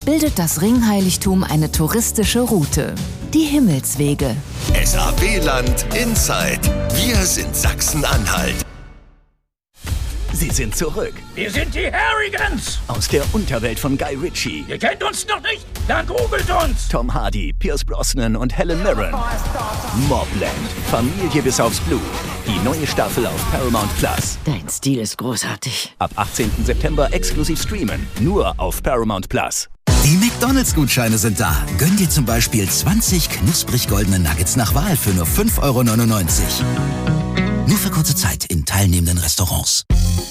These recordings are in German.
bildet das Ringheiligtum eine touristische Route. Die Himmelswege. SAW-Land Inside. Wir sind Sachsen-Anhalt. Sie sind zurück. Wir sind die Harrigans. Aus der Unterwelt von Guy Ritchie. Ihr kennt uns noch nicht? Dann googelt uns. Tom Hardy, Pierce Brosnan und Helen Mirren. Mobland. Familie bis aufs Blut. Die neue Staffel auf Paramount Plus. Dein Stil ist großartig. Ab 18. September exklusiv streamen. Nur auf Paramount Plus. Die McDonalds-Gutscheine sind da. Gönn dir zum Beispiel 20 knusprig goldene Nuggets nach Wahl für nur 5,99 €. Nur für kurze Zeit in teilnehmenden Restaurants.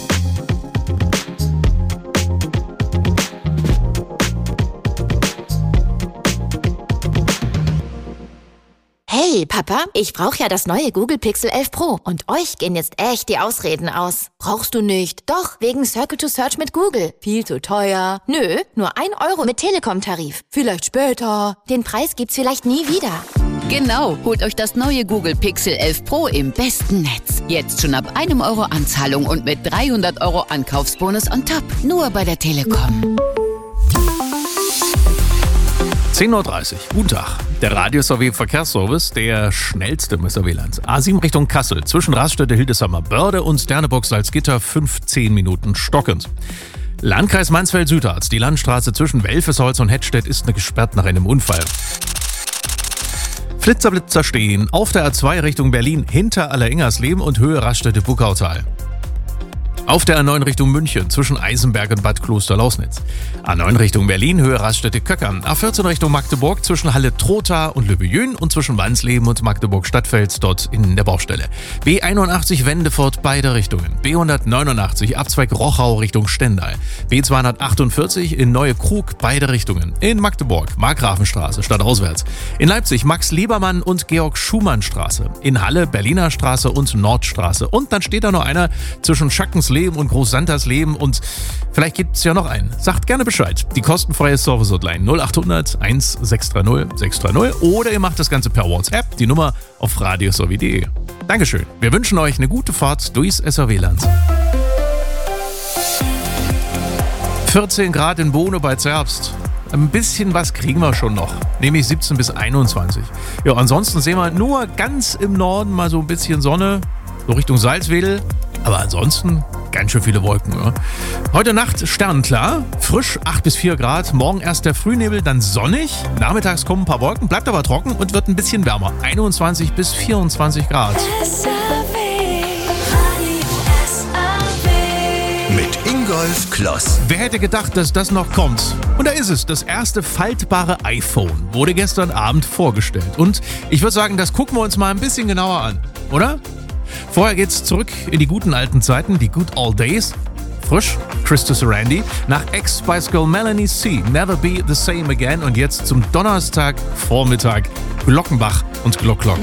Hey, Papa, ich brauche ja das neue Google Pixel 11 Pro. Und euch gehen jetzt echt die Ausreden aus. Brauchst du nicht. Doch, wegen Circle to Search mit Google. Viel zu teuer. Nö, nur 1 € mit Telekom-Tarif. Vielleicht später. Den Preis gibt's vielleicht nie wieder. Genau, holt euch das neue Google Pixel 11 Pro im besten Netz. Jetzt schon ab 1 € Anzahlung und mit 300 € Ankaufsbonus on top. Nur bei der Telekom. 10:30 Uhr. Guten Tag. Der Radio-SAW-Verkehrsservice, der schnellste im SAW-Land. A7 Richtung Kassel, zwischen Raststätte, Hildesheimer Börde und Sternebock Salzgitter 15 Minuten stockend. Landkreis Mansfeld-Südharz, die Landstraße zwischen Welfesholz und Hettstedt ist gesperrt nach einem Unfall. Flitzer stehen auf der A2 Richtung Berlin hinter Alleringersleben und Höhe Raststätte Buckautal. Auf der A9 Richtung München zwischen Eisenberg und Bad Kloster-Lausnitz. A9 Richtung Berlin, Höhe Raststätte Köckern. A14 Richtung Magdeburg zwischen Halle-Trotha und Lübejün und zwischen Wansleben und Magdeburg-Stadtfels dort in der Baustelle. B81 Wendefurt, beide Richtungen. B189 Abzweig Rochau Richtung Stendal. B248 in Neue Krug, beide Richtungen. In Magdeburg, Markgrafenstraße, stadtauswärts. In Leipzig Max-Liebermann und Georg-Schumann-Straße. In Halle Berliner Straße und Nordstraße. Und dann steht da noch einer zwischen Schackensleben und Großsantersleben und vielleicht gibt es ja noch einen. Sagt gerne Bescheid. Die kostenfreie Service-Hotline 0800 1630 630 oder ihr macht das Ganze per WhatsApp. Die Nummer auf radiosowie.de. Dankeschön. Wir wünschen euch eine gute Fahrt durchs SAW-Land. 14 Grad in Bohne bei Zerbst. Ein bisschen was kriegen wir schon noch, nämlich 17 bis 21. Ja, ansonsten sehen wir nur ganz im Norden mal so ein bisschen Sonne, so Richtung Salzwedel. Aber ansonsten ganz schön viele Wolken. Ja. Heute Nacht sternenklar, frisch 8 bis 4 Grad. Morgen erst der Frühnebel, dann sonnig. Nachmittags kommen ein paar Wolken, bleibt aber trocken und wird ein bisschen wärmer. 21 bis 24 Grad. Mit Ingolf Kloss. Wer hätte gedacht, dass das noch kommt? Und da ist es. Das erste faltbare iPhone wurde gestern Abend vorgestellt. Und ich würde sagen, das gucken wir uns mal ein bisschen genauer an, oder? Vorher geht's zurück in die guten alten Zeiten, die Good Old Days. Frisch, Christus Randy, nach Ex-Spice Girl Melanie C. Never Be the Same Again und jetzt zum Donnerstagvormittag Glockenbach und Glock.